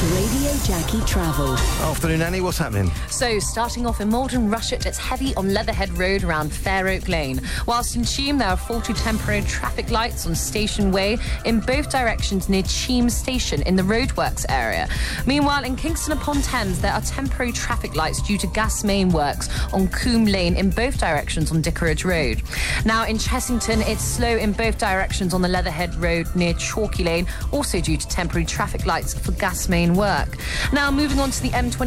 Radio Jackie Travel. Afternoon, Annie. What's happening? So, starting off in Malden Rushet, it's heavy on Leatherhead Road around Fair Oak Lane. Whilst in Cheam, there are 40 temporary traffic lights on Station Way in both directions near Cheam Station in the roadworks area. Meanwhile, in Kingston upon Thames, there are temporary traffic lights due to gas main works on Coombe Lane in both directions on Dickeridge Road. Now, in Chessington, it's slow in both directions on the Leatherhead Road near Chalky Lane, also due to temporary traffic lights for gas main work. Now, moving on to the M20.